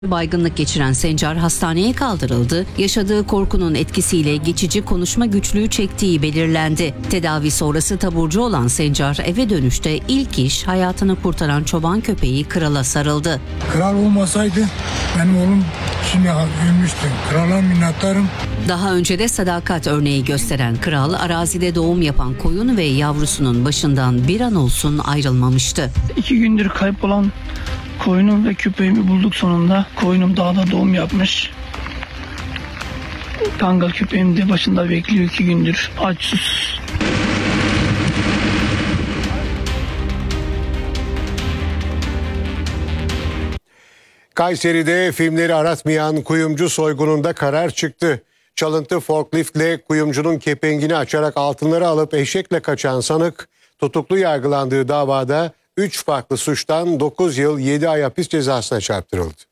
Baygınlık geçiren Sencar hastaneye kaldırıldı. Yaşadığı korkunun etkisiyle geçici konuşma güçlüğü çektiği belirlendi. Tedavi sonrası taburcu olan Sencar eve dönüşte ilk iş hayatını kurtaran çoban köpeği Kral'a sarıldı. Kral olmasaydı benim oğlum şimdi ölmüştü. Krala minnettarım. Daha önce de sadakat örneği gösteren Kral, arazide doğum yapan koyun ve yavrusunun başından bir an olsun ayrılmamıştı. 2 gündür kayıp olan koyunum ve köpeğimi bulduk sonunda. Koyunum dağda doğum yapmış. Kangal köpeğim de başında bekliyor 2 gündür. Aç sus. Kayseri'de filmleri aratmayan kuyumcu soygununda karar çıktı. Çalıntı forkliftle kuyumcunun kepengini açarak altınları alıp eşekle kaçan sanık tutuklu yargılandığı davada 3 farklı suçtan 9 yıl 7 ay hapis cezasına çarptırıldı.